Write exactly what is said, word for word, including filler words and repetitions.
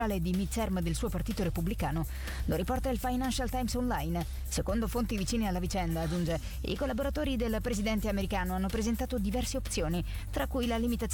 di midterm del suo partito repubblicano. Lo riporta il Financial Times Online. Secondo fonti vicine alla vicenda, aggiunge, i collaboratori del presidente americano hanno presentato diverse opzioni, tra cui la limitazione